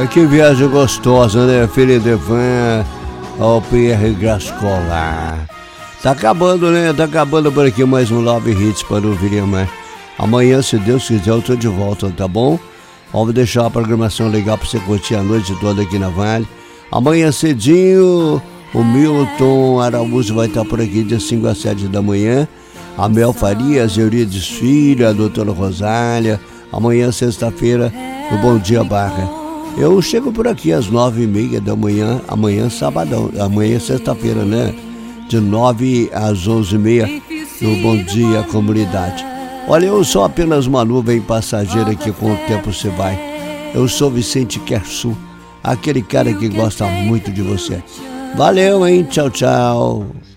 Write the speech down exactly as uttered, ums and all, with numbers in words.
É, que viagem gostosa, né? Filha de van ao P R Grascolar. Tá acabando, né? Tá acabando por aqui mais um Love Hits para ouvir mais. Amanhã, se Deus quiser, eu tô de volta, tá bom? Vamos deixar a programação legal pra você curtir a noite toda aqui na Vale. Amanhã cedinho, o Milton Araújo vai estar por aqui de cinco a sete da manhã. A Mel Farias, Eurides Filho, a doutora Rosália. Amanhã, sexta-feira, no Bom Dia Barra. Eu chego por aqui às nove e meia da manhã, amanhã sabadão, amanhã sexta-feira, né? De nove às onze e meia, no Bom Dia Comunidade. Olha, eu sou apenas uma nuvem passageira que com o tempo se vai. Eu sou Vicente Kersu, aquele cara que gosta muito de você. Valeu, hein? Tchau, tchau.